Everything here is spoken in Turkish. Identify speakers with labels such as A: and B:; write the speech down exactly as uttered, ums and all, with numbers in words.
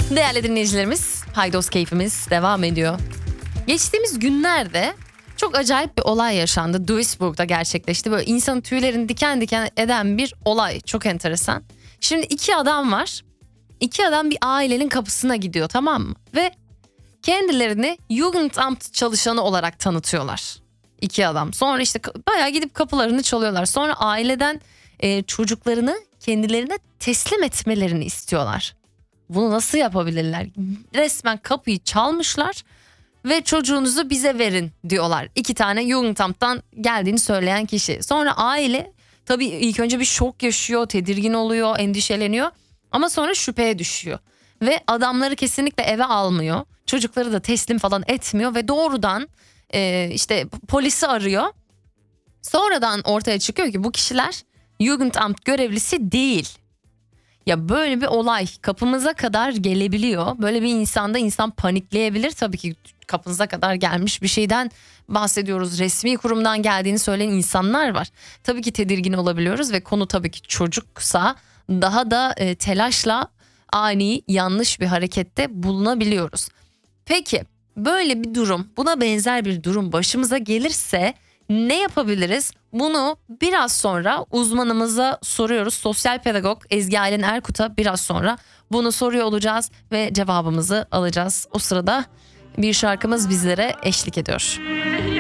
A: Değerli dinleyicilerimiz, Paydos keyfimiz devam ediyor. Geçtiğimiz günlerde çok acayip bir olay yaşandı. Duisburg'da gerçekleşti. Böyle insanın tüylerini diken diken eden bir olay. Çok enteresan. Şimdi iki adam var. İki adam bir ailenin kapısına gidiyor, tamam mı? Ve kendilerini Jugendamt çalışanı olarak tanıtıyorlar. İki adam. Sonra işte bayağı gidip kapılarını çalıyorlar. Sonra aileden e, çocuklarını kendilerine teslim etmelerini istiyorlar. Bunu nasıl yapabilirler? Resmen kapıyı çalmışlar ve çocuğunuzu bize verin diyorlar. İki tane Jugendamt'tan geldiğini söyleyen kişi. Sonra aile tabii ilk önce bir şok yaşıyor, tedirgin oluyor, endişeleniyor. Ama sonra şüpheye düşüyor. Ve adamları kesinlikle eve almıyor. Çocukları da teslim falan etmiyor ve doğrudan e, işte polisi arıyor. Sonradan ortaya çıkıyor ki bu kişiler Jugendamt görevlisi değil. Ya böyle bir olay kapımıza kadar gelebiliyor. Böyle bir insanda insan panikleyebilir. Tabii ki kapınıza kadar gelmiş bir şeyden bahsediyoruz. Resmi kurumdan geldiğini söyleyen insanlar var. Tabii ki tedirgin olabiliyoruz ve konu tabii ki çocuksa daha da e, telaşla ani yanlış bir harekette bulunabiliyoruz. Peki böyle bir durum, buna benzer bir durum başımıza gelirse ne yapabiliriz? Bunu biraz sonra uzmanımıza soruyoruz. Sosyal pedagog Ezgi Aylin Erkut'a biraz sonra bunu soruyor olacağız ve cevabımızı alacağız. O sırada bir şarkımız bizlere eşlik ediyor.